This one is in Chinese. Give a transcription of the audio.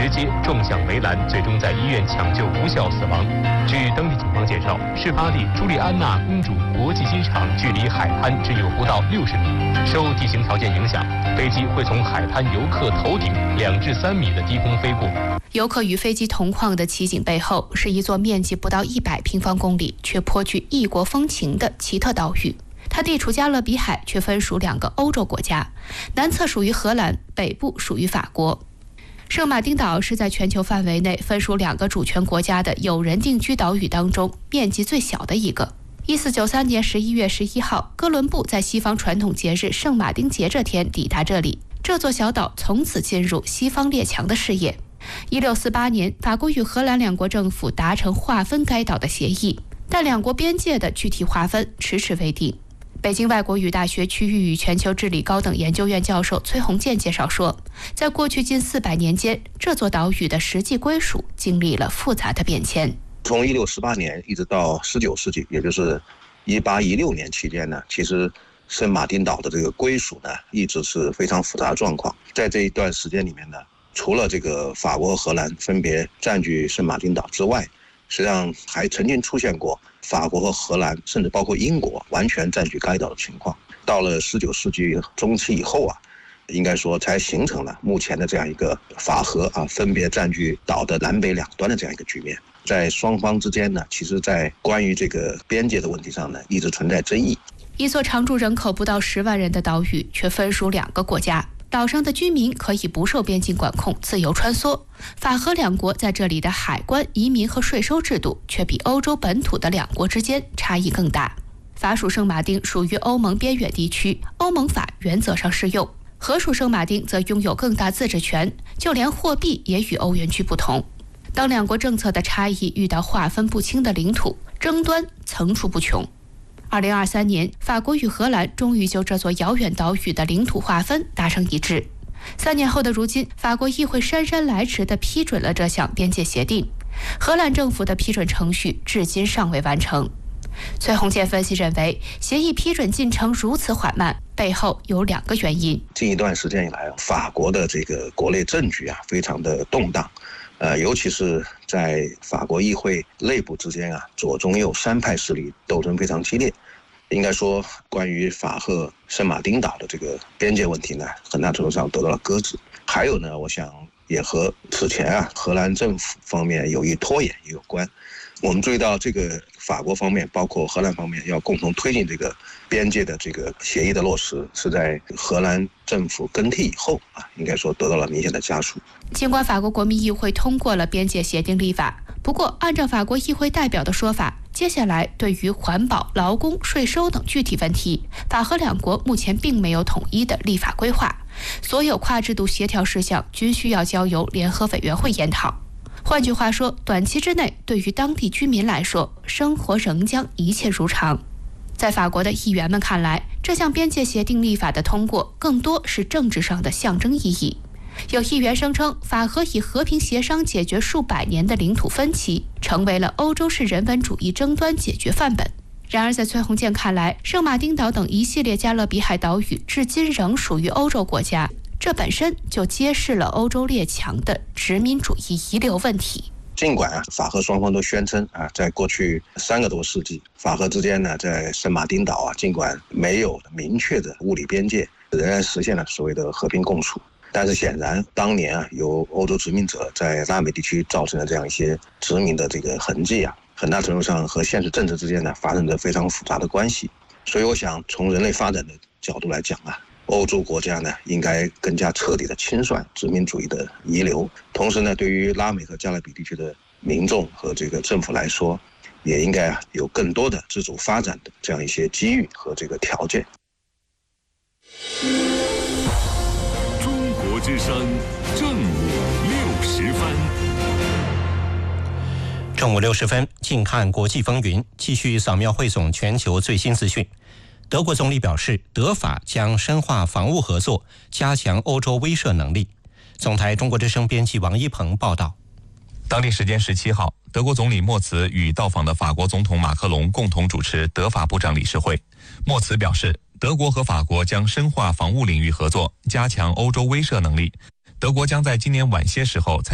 直接撞向围栏，最终在医院抢救无效死亡。据当地警方介绍，事发地朱莉安娜公主国际机场距离海滩只有不到60米，受地形条件影响，飞机会从海滩游客头顶2至3米的低空飞过。 游客与飞机同框的奇景背后，是一座面积不到100平方公里却颇具异国风情的奇特岛屿。它地处加勒比海，却分属2个欧洲国家，南侧属于荷兰，北部属于法国。圣马丁岛是在全球范围内分属2个主权国家的有人定居岛屿当中面积最小的一个。1493年11月11号，哥伦布在西方传统节日圣马丁节这天抵达这里，这座小岛从此进入西方列强的视野。1648年，法国与荷兰2国政府达成划分该岛的协议，但2国边界的具体划分迟迟未定。北京外国语大学区域与全球治理高等研究院教授崔洪建介绍说，在过去近400年间，这座岛屿的实际归属经历了复杂的变迁。 从1618年一直到19世纪，也就是1816年期间呢，其实圣马丁岛的这个归属呢，一直是非常复杂的状况。在这一段时间里面呢，除了这个法国和荷兰分别占据圣马丁岛之外，实际上还曾经出现过法国和荷兰，甚至包括英国完全占据该岛的情况。到了19世纪中期以后啊，应该说才形成了目前的这样一个法荷分别占据岛的南北两端的这样一个局面。在双方之间呢，其实在关于这个边界的问题上呢，一直存在争议。 一座常住人口不到10万人的岛屿，却分属2个国家。岛上的居民可以不受边境管控，自由穿梭。法荷2国在这里的海关、移民和税收制度却比欧洲本土的2国之间差异更大。法属圣马丁属于欧盟边远地区，欧盟法原则上适用；荷属圣马丁则拥有更大自治权，就连货币也与欧元区不同。当2国政策的差异遇到划分不清的领土，争端层出不穷。2023年，法国与荷兰终于就这座遥远岛屿的领土划分达成一致。3年后的如今，法国议会姗姗来迟地批准了这项边界协定，荷兰政府的批准程序至今尚未完成。崔洪建分析认为，协议批准进程如此缓慢，背后有2个原因。 近一段时间以来，法国的这个国内政局非常的动荡，尤其是在法国议会内部之间左中右3派势力斗争非常激烈。应该说，关于法荷圣马丁岛的这个边界问题呢，很大程度上得到了搁置。还有呢，我想也和此前荷兰政府方面有意拖延也有关。我们注意到，这个法国方面包括荷兰方面要共同推进这个边界的这个协议的落实，是在荷兰政府更替以后应该说得到了明显的加速。 尽管法国国民议会通过了边界协定立法，不过按照法国议会代表的说法，接下来对于环保、劳工、税收等具体问题，法荷2国目前并没有统一的立法规划，所有跨制度协调事项均需要交由联合委员会研讨。换句话说，短期之内，对于当地居民来说，生活仍将一切如常。在法国的议员们看来，这项边界协定立法的通过更多是政治上的象征意义。有议员声称，法荷以和平协商解决数百年的领土分歧，成为了欧洲式人文主义争端解决范本。然而在崔洪建看来，圣马丁岛等一系列加勒比海岛屿至今仍属于欧洲国家，这本身就揭示了欧洲列强的殖民主义遗留问题。 尽管法荷双方都宣称在过去3个多世纪，法荷之间呢，在圣马丁岛尽管没有明确的物理边界，仍然实现了所谓的和平共处。但是显然，当年由欧洲殖民者在拉美地区造成的这样一些殖民的这个痕迹很大程度上和现实政治之间呢发生着非常复杂的关系。所以我想，从人类发展的角度来讲欧洲国家呢应该更加彻底的清算殖民主义的遗留，同时呢，对于拉美和加勒比地区的民众和这个政府来说，也应该有更多的自主发展的这样一些机遇和这个条件。 之声正午60分。 正午60分，近看国际风云，继续扫描汇总全球最新资讯。德国总理表示，德法将深化防务合作，加强欧洲威慑能力。总台中国之声编辑王一鹏报道。 当地时间17号，德国总理莫茨与到访的法国总统马克龙共同主持德法部长理事会。莫茨表示，德国和法国将深化防务领域合作，加强欧洲威慑能力。德国将在今年晚些时候